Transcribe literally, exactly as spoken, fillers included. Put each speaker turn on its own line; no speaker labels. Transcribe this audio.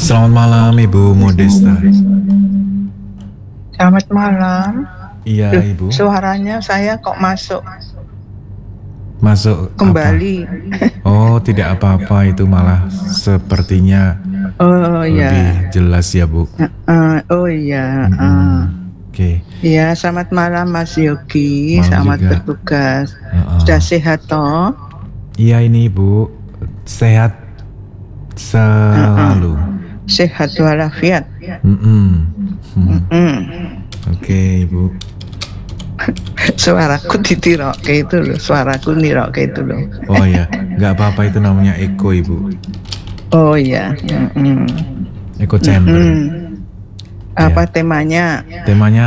Selamat malam Ibu Modesta.
Selamat malam.
Iya
Duh,
Ibu.
suaranya saya kok masuk
Masuk
kembali.
apa? Oh, tidak apa-apa, itu malah sepertinya
Oh
lebih
ya.
jelas ya Bu.
Uh, oh iya.
Mm-mm.
Uh.
Oke.
Ya, selamat malam Mas Yogi.
Malam
Selamat
juga.
bertugas.
Uh-uh.
Sudah sehat toh?
Iya ini Ibu, sehat selalu.
Uh-uh. Sehat walafiat.
Mm-mm. Hmm.
Mm-mm.
Oke Ibu.
Suaraku ditirok kayak itu loh. Suaraku nirok kayak itu loh.
Oh ya, nggak apa-apa, itu namanya eko Ibu.
Oh iya. Mm-mm.
Eko chamber.
Mm-mm. Apa
Ya.
temanya?
Temanya